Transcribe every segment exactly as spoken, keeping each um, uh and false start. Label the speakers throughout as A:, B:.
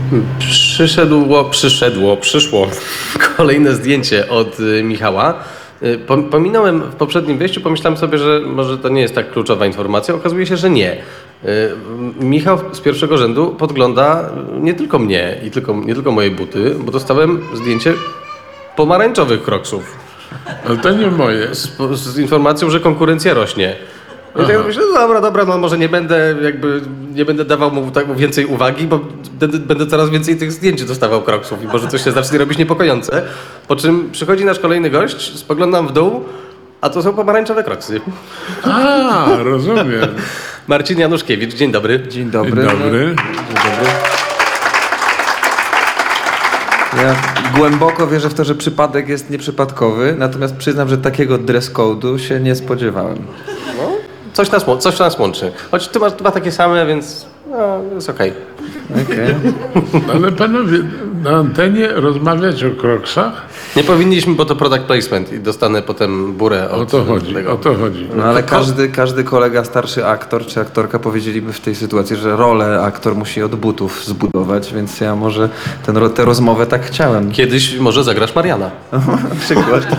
A: Przyszedło, przyszedło, przyszło kolejne zdjęcie od Michała. Pominąłem w poprzednim wejściu, pomyślałem sobie, że może to nie jest tak kluczowa informacja. Okazuje się, że nie. Michał z pierwszego rzędu podgląda nie tylko mnie i tylko, nie tylko moje buty, bo dostałem zdjęcie pomarańczowych kroksów.
B: Ale to nie moje.
A: Z, z informacją, że konkurencja rośnie. I tak myślę, no dobra, dobra, no może nie będę jakby, nie będę dawał mu tak więcej uwagi, bo będę, będę coraz więcej tych zdjęć dostawał kroksów i może coś się zacznie robić niepokojące. Po czym przychodzi nasz kolejny gość, spoglądam w dół, a to są pomarańczowe kroksy.
B: A, rozumiem.
A: Marcin Januszkiewicz, dzień dobry.
C: Dzień dobry.
B: Dzień dobry.
C: Dzień dobry. Ja głęboko wierzę w to, że przypadek jest nieprzypadkowy, natomiast przyznam, że takiego dress code'u się nie spodziewałem.
A: No, coś, nas, coś nas łączy. Choć ty masz dwa takie same, więc no, jest okej.
C: Okay.
B: Ale panowie, na antenie rozmawiać o kroksach?
A: Nie powinniśmy, bo to product placement i dostanę potem burę od
B: O to chodzi,
A: tego.
B: o to chodzi.
C: No ale każdy, każdy kolega, starszy aktor czy aktorka powiedzieliby w tej sytuacji, że rolę aktor musi od butów zbudować, więc ja może ten, tę rozmowę tak chciałem.
A: Kiedyś może zagrasz Mariana.
C: Na przykład.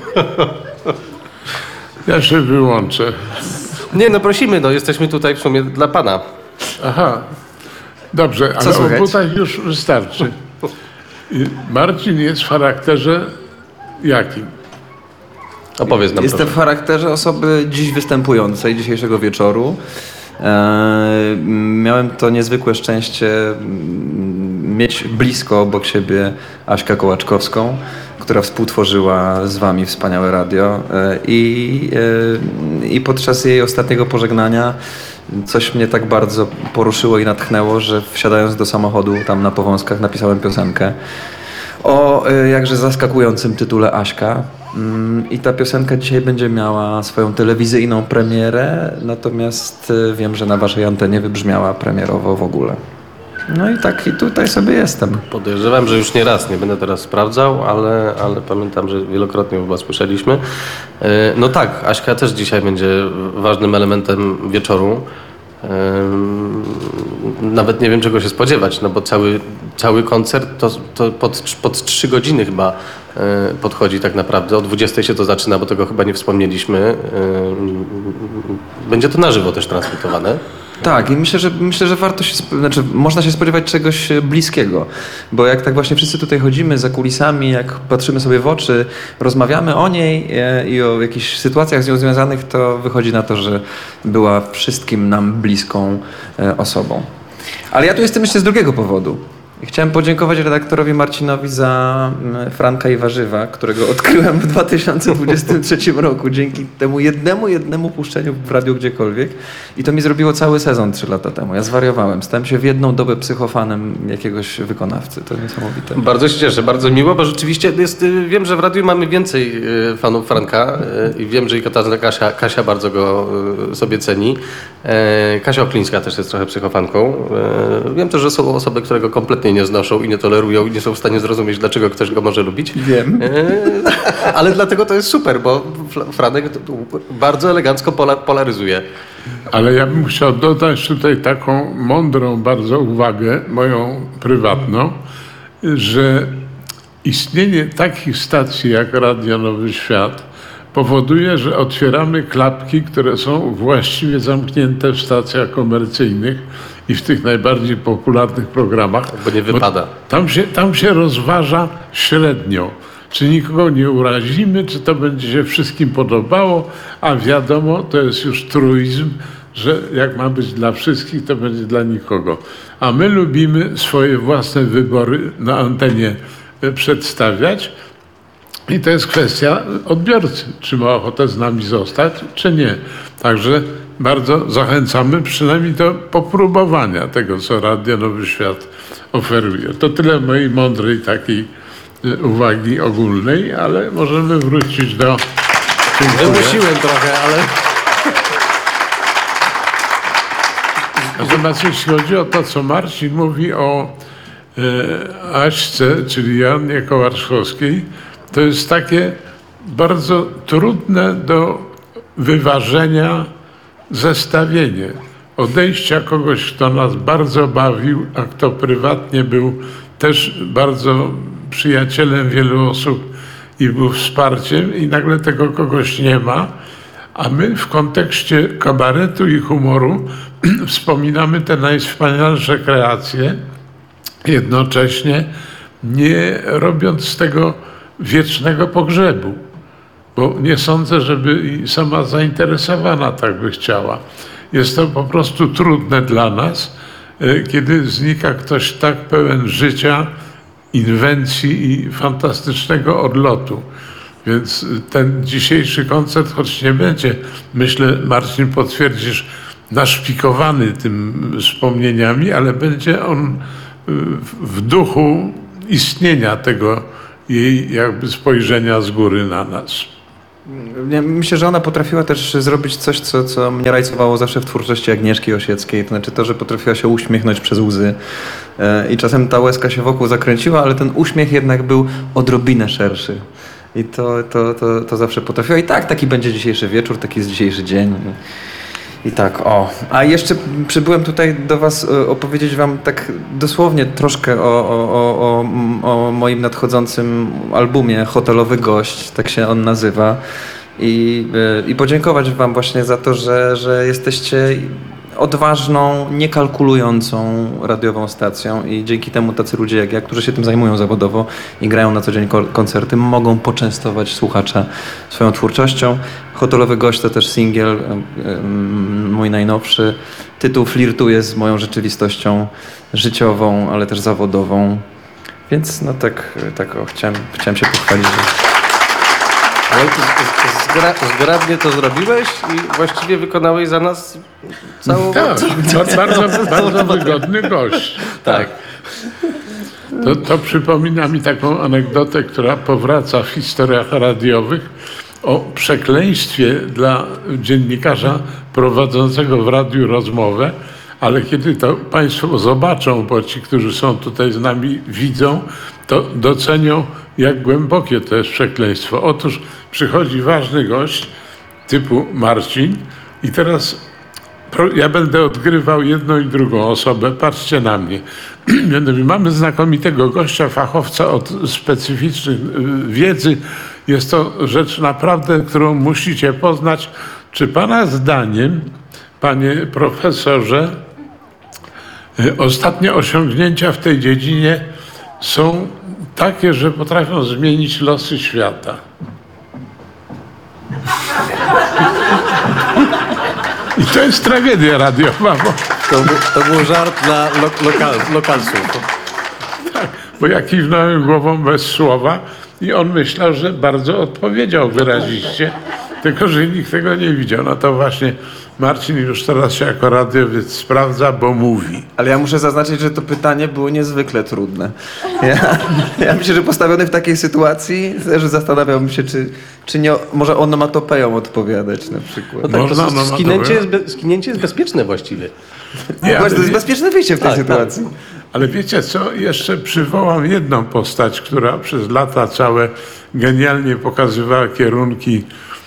B: Ja się wyłączę.
A: Nie, no prosimy, no jesteśmy tutaj w sumie dla pana.
B: Aha. Dobrze,
C: Co
B: ale
C: słychać?
B: o butach już wystarczy. I Marcin jest w charakterze jakim?
A: Opowiedz nam
C: Jestem
A: proszę.
C: w charakterze osoby dziś występującej, dzisiejszego wieczoru. Eee, miałem to niezwykłe szczęście mm, mieć blisko obok siebie Aśkę Kołaczkowską, która współtworzyła z wami wspaniałe radio e, i, e, i podczas jej ostatniego pożegnania coś mnie tak bardzo poruszyło i natchnęło, że wsiadając do samochodu tam na Powązkach napisałem piosenkę o e, jakże zaskakującym tytule Aśka. Mm, I ta piosenka dzisiaj będzie miała swoją telewizyjną premierę, natomiast e, wiem, że na waszej antenie wybrzmiała premierowo w ogóle. No i tak, i tutaj sobie jestem.
A: Podejrzewam, że już nie raz, nie będę teraz sprawdzał, ale, ale pamiętam, że wielokrotnie chyba słyszeliśmy. E, No tak, Aśka też dzisiaj będzie ważnym elementem wieczoru. E, Nawet nie wiem, czego się spodziewać, no bo cały, cały koncert to, to pod, pod trzy godziny chyba e, podchodzi tak naprawdę. O dwudziestej się to zaczyna, bo tego chyba nie wspomnieliśmy. E, Będzie to na żywo też transmitowane.
C: Tak, i myślę, że myślę, że warto się, sp- znaczy można się spodziewać czegoś e, bliskiego, bo jak tak właśnie wszyscy tutaj chodzimy za kulisami, jak patrzymy sobie w oczy, rozmawiamy o niej e, i o jakichś sytuacjach z nią związanych, to wychodzi na to, że była wszystkim nam bliską e, osobą. Ale ja tu jestem jeszcze z drugiego powodu. Chciałem podziękować redaktorowi Marcinowi za mm, Franka i Warzywa, którego odkryłem w dwa tysiące dwudziestym trzecim roku dzięki temu jednemu, jednemu puszczeniu w radiu gdziekolwiek. I to mi zrobiło cały sezon trzy lata temu. Ja zwariowałem. Stałem się w jedną dobę psychofanem jakiegoś wykonawcy. To niesamowite.
A: Bardzo się cieszę, bardzo miło, bo rzeczywiście jest, y, wiem, że w radiu mamy więcej y, fanów Franka y, i wiem, że i Katarzyna Kasia, Kasia bardzo go y, sobie ceni. E, Kasia Oklińska też jest trochę psychofanką. E, Wiem też, że są osoby, które go kompletnie nie znoszą i nie tolerują i nie są w stanie zrozumieć, dlaczego ktoś go może lubić.
C: Wiem.
A: E, Ale dlatego to jest super, bo Fla- Franek to- to bardzo elegancko pola, polaryzuje.
B: Ale ja bym chciał dodać tutaj taką mądrą bardzo uwagę, moją prywatną, że istnienie takich stacji jak Radio Nowy Świat powoduje, że otwieramy klapki, które są właściwie zamknięte w stacjach komercyjnych i w tych najbardziej popularnych programach.
A: Bo nie wypada.
B: Tam się, tam się rozważa średnio. Czy nikogo nie urazimy, czy to będzie się wszystkim podobało, a wiadomo, to jest już truizm, że jak ma być dla wszystkich, to będzie dla nikogo. A my lubimy swoje własne wybory na antenie e, przedstawiać i to jest kwestia odbiorcy, czy ma ochotę z nami zostać, czy nie. Także bardzo zachęcamy przynajmniej do popróbowania tego, co Radio Nowy Świat oferuje. To tyle mojej mądrej takiej e, uwagi ogólnej, ale możemy wrócić do...
A: Wymusiłem trochę, ale...
B: Natomiast jeśli chodzi o to, co Marcin mówi o e, Aśce, czyli Joannie Kołaczkowskiej, to jest takie bardzo trudne do wyważenia zestawienie, odejścia kogoś, kto nas bardzo bawił, a kto prywatnie był też bardzo przyjacielem wielu osób i był wsparciem i nagle tego kogoś nie ma, a my w kontekście kabaretu i humoru wspominamy te najwspanialsze kreacje, jednocześnie nie robiąc z tego wiecznego pogrzebu, bo nie sądzę, żeby i sama zainteresowana tak by chciała. Jest to po prostu trudne dla nas, kiedy znika ktoś tak pełen życia, inwencji i fantastycznego odlotu. Więc ten dzisiejszy koncert, choć nie będzie, myślę, Marcin, potwierdzisz, naszpikowany tym wspomnieniami, ale będzie on w duchu istnienia tego jej jakby spojrzenia z góry na nas.
C: Ja myślę, że ona potrafiła też zrobić coś, co, co mnie rajcowało zawsze w twórczości Agnieszki Osieckiej. To znaczy to, że potrafiła się uśmiechnąć przez łzy. I czasem ta łezka się wokół zakręciła, ale ten uśmiech jednak był odrobinę szerszy. I to, to, to, to zawsze potrafiła. I tak, taki będzie dzisiejszy wieczór, taki jest dzisiejszy dzień. I tak, o. A jeszcze przybyłem tutaj do was opowiedzieć wam tak dosłownie troszkę o, o, o, o, o moim nadchodzącym albumie Hotelowy Gość, tak się on nazywa. I, i podziękować wam właśnie za to, że, że jesteście odważną, niekalkulującą radiową stacją i dzięki temu tacy ludzie jak ja, którzy się tym zajmują zawodowo i grają na co dzień koncerty, mogą poczęstować słuchacza swoją twórczością. Hotelowy Gość to też singiel, mój najnowszy. Tytuł flirtuje z moją rzeczywistością życiową, ale też zawodową. Więc no tak, tak o, chciałem, chciałem się pochwalić, że...
A: Ale ty zgra, zgrabnie to zrobiłeś i właściwie wykonałeś za nas całą...
B: Tak, to bardzo, bardzo wygodny gość.
A: Tak.
B: To, to przypomina mi taką anegdotę, która powraca w historiach radiowych o przekleństwie dla dziennikarza prowadzącego w radiu rozmowę, ale kiedy to państwo zobaczą, bo ci, którzy są tutaj z nami, widzą, to docenią, jak głębokie to jest przekleństwo. Otóż przychodzi ważny gość typu Marcin i teraz ja będę odgrywał jedną i drugą osobę. Patrzcie na mnie. Mamy znakomitego gościa, fachowca od specyficznej wiedzy. Jest to rzecz naprawdę, którą musicie poznać. Czy pana zdaniem, panie profesorze, ostatnie osiągnięcia w tej dziedzinie są takie, że potrafią zmienić losy świata? I to jest tragedia radiowa, bo...
A: To, był, to był żart dla lo, lokal, lokalsów.
B: Tak, bo ja kiwnąłem głową bez słowa i on myślał, że bardzo odpowiedział wyraziście, tylko że nikt tego nie widział. No to właśnie Marcin już teraz się jako radiowiec sprawdza, bo mówi.
C: Ale ja muszę zaznaczyć, że to pytanie było niezwykle trudne. Ja, ja myślę, że postawiony w takiej sytuacji, że zastanawiałbym się, czy, czy nie może onomatopeją odpowiadać na przykład.
A: No tak,
B: Można,
A: to
B: no,
A: skinięcie,
B: no,
A: jest be, skinięcie jest bezpieczne właściwie.
C: Nie,
B: ale,
C: to jest bezpieczne wyjście w tej
A: tak,
C: sytuacji.
A: tak.
B: ale wiecie co, jeszcze przywołam jedną postać, która przez lata całe genialnie pokazywała kierunki,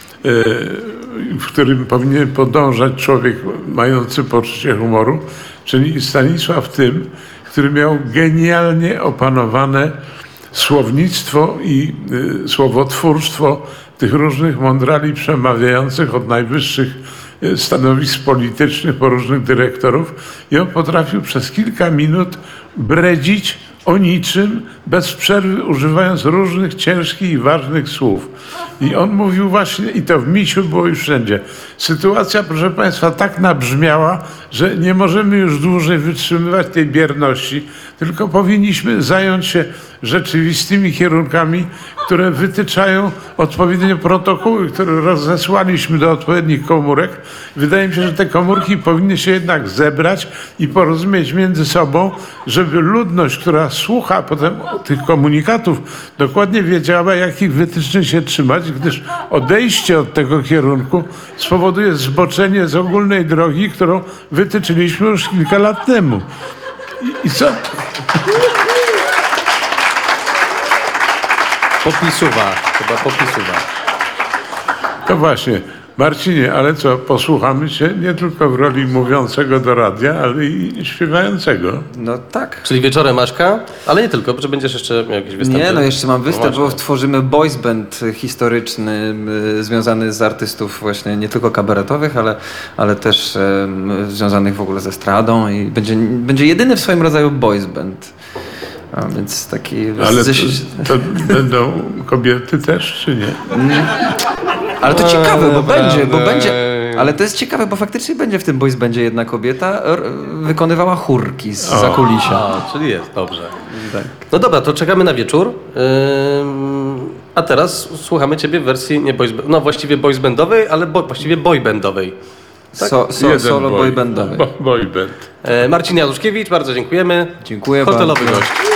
B: w którym powinien podążać człowiek mający poczucie humoru, czyli Stanisław Tym, który miał genialnie opanowane słownictwo i y, słowotwórstwo tych różnych mądrali przemawiających od najwyższych y, stanowisk politycznych po różnych dyrektorów i on potrafił przez kilka minut bredzić o niczym, bez przerwy, używając różnych ciężkich i ważnych słów. I on mówił właśnie, i to w Misiu było już wszędzie. Sytuacja, proszę państwa, tak nabrzmiała, że nie możemy już dłużej wytrzymywać tej bierności, tylko powinniśmy zająć się rzeczywistymi kierunkami, które wytyczają odpowiednie protokoły, które rozesłaliśmy do odpowiednich komórek. Wydaje mi się, że te komórki powinny się jednak zebrać i porozumieć między sobą, żeby ludność, która słucha potem tych komunikatów, dokładnie wiedziała, jakich wytycznych się trzymać, gdyż odejście od tego kierunku spowoduje zboczenie z ogólnej drogi, którą wytyczyliśmy już kilka lat temu. I, i co?
A: Popisuwa, chyba popisuwa.
B: To właśnie, Marcinie, ale co, posłuchamy Cię nie tylko w roli mówiącego do radia, ale i śpiewającego.
C: No tak.
A: Czyli wieczorem Aśka, ale nie tylko, że będziesz jeszcze miał jakieś występy.
C: Nie, no jeszcze mam występ,
A: No
C: bo tworzymy boys band historyczny y, związany z artystów właśnie nie tylko kabaretowych, ale, ale też y, związanych w ogóle ze estradą i będzie, będzie jedyny w swoim rodzaju boys band. A więc taki...
B: Ale
C: ze-
B: to, to będą kobiety też, czy nie?
C: ale to ciekawe, bo będzie, bo
A: Naprawdę.
C: będzie... Ale to jest ciekawe, bo faktycznie będzie w tym boys bandzie jedna kobieta, r- wykonywała chórki z zakulisia.
A: A, czyli jest, dobrze.
C: Tak.
A: No dobra, to czekamy na wieczór. Ym, a teraz słuchamy Ciebie w wersji nie boys, no właściwie boys bandowej, ale bo, właściwie boy bandowej.
C: So, so,
B: Jeden
C: solo boy bandowy.
B: Bo, boy band.
A: E, Marcin Januszkiewicz, bardzo dziękujemy.
C: Dziękuję
A: Hotelowy
C: bardzo.
A: gość.